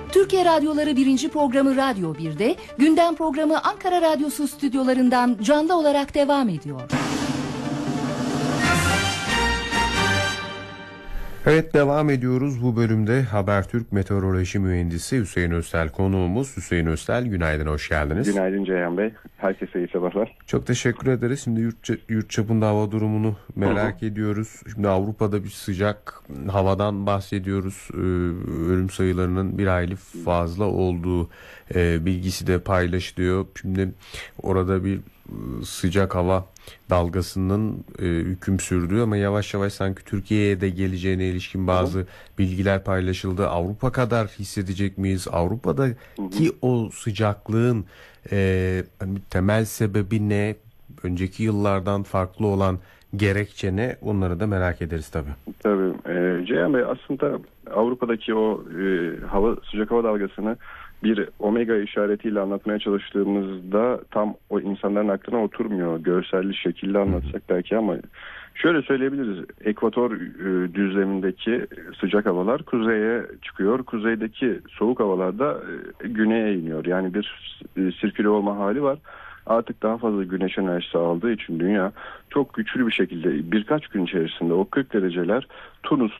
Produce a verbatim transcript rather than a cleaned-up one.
Türkiye Radyoları birinci programı Radyo bir'de, gündem programı Ankara Radyosu stüdyolarından canlı olarak devam ediyor. Evet, devam ediyoruz. Bu bölümde Habertürk Meteoroloji Mühendisi Hüseyin Öztel konuğumuz. Hüseyin Öztel, günaydın, hoş geldiniz. Günaydın Ceyhan Bey. Herkese iyi sabahlar. Çok teşekkür ederiz. Şimdi yurt, yurt çapında hava durumunu merak hı hı. ediyoruz. Şimdi Avrupa'da bir sıcak havadan bahsediyoruz. Ee, ölüm sayılarının bir hayli fazla olduğu e, bilgisi de paylaşılıyor. Şimdi orada bir sıcak hava dalgasının e, hüküm sürdüğü ama yavaş yavaş sanki Türkiye'ye de geleceğine ilişkin bazı hı hı. bilgiler paylaşıldı. Avrupa kadar hissedecek miyiz? Avrupa'daki hı hı. o sıcaklığın e, temel sebebi ne? Önceki yıllardan farklı olan gerekçe ne? Onları da merak ederiz tabii. Tabii. E, Ceyhan Bey, aslında Avrupa'daki o e, hava sıcak hava dalgasını bir omega işaretiyle anlatmaya çalıştığımızda tam o insanların aklına oturmuyor. Görselli şekilde anlatsak belki, ama şöyle söyleyebiliriz. Ekvator e, düzlemindeki sıcak havalar kuzeye çıkıyor. Kuzeydeki soğuk havalar da e, güneye iniyor. Yani bir e, sirküle olma hali var. Artık daha fazla güneş enerjisi aldığı için dünya çok güçlü bir şekilde birkaç gün içerisinde o kırk dereceler Tunus,